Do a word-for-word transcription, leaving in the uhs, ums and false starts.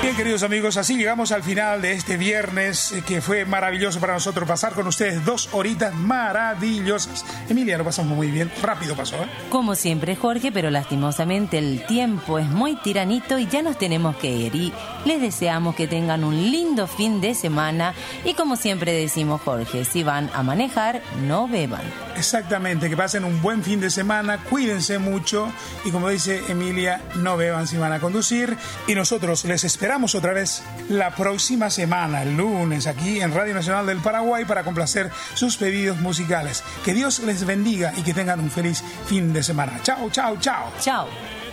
Bien, queridos amigos, así llegamos al final de este viernes, eh, que fue maravilloso para nosotros pasar con ustedes dos horitas maravillosas. Emilia, lo pasamos muy bien, rápido pasó, ¿eh? Como siempre, Jorge, pero lastimosamente el tiempo es muy tiranito y ya nos tenemos que ir. Y les deseamos que tengan un lindo fin de semana y, como siempre decimos, Jorge, si van a manejar, no beban. Exactamente, que pasen un buen fin de semana, cuídense mucho y, como dice Emilia, no beban si van a conducir. Y nosotros les esperamos otra vez la próxima semana, el lunes, aquí en Radio Nacional del Paraguay, para complacer sus pedidos musicales. Que Dios les bendiga y que tengan un feliz fin de semana. Chao, chao, chao. Chao.